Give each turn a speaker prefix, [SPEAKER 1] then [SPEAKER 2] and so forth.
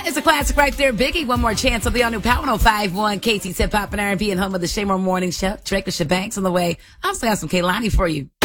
[SPEAKER 1] That is a classic right there, Biggie. One more chance of the all-new Power 105.1 KT Hip Hop and R&B and home of the Shaymore Morning Show. Drake with Shabanks on the way. I also have some Kehlani for you.